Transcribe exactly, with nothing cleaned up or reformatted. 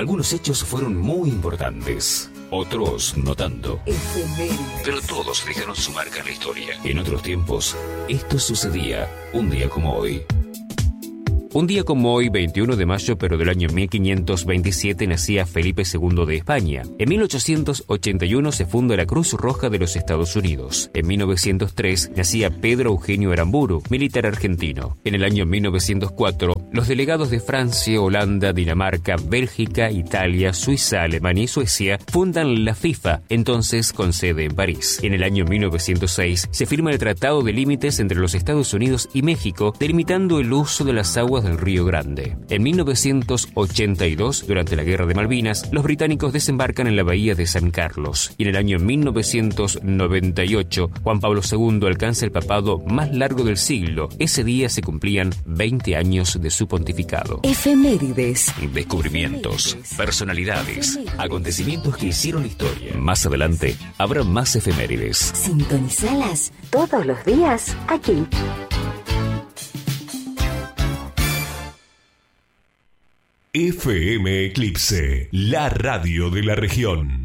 Algunos hechos fueron muy importantes, otros no tanto. Pero todos dejaron su marca en la historia. En otros tiempos, esto sucedía un día como hoy. Un día como hoy, veintiuno de mayo, pero del año mil quinientos veintisiete, nacía Felipe segundo de España. En mil ochocientos ochenta y uno se funda la Cruz Roja de los Estados Unidos. En mil novecientos tres nacía Pedro Eugenio Aramburu, militar argentino. En el año mil novecientos cuatro, los delegados de Francia, Holanda, Dinamarca, Bélgica, Italia, Suiza, Alemania y Suecia fundan la FIFA, entonces con sede en París. En el año mil novecientos seis se firma el Tratado de Límites entre los Estados Unidos y México, delimitando el uso de las aguas del Río Grande. En mil novecientos ochenta y dos, durante la Guerra de Malvinas, los británicos desembarcan en la bahía de San Carlos. Y en el año mil novecientos noventa y ocho, Juan Pablo segundo alcanza el papado más largo del siglo. Ese día se cumplían veinte años de su pontificado. Efemérides. Descubrimientos, personalidades, acontecimientos que hicieron historia. Más adelante, habrá más efemérides. Sintonizalas todos los días aquí. F M Eclipse, la radio de la región.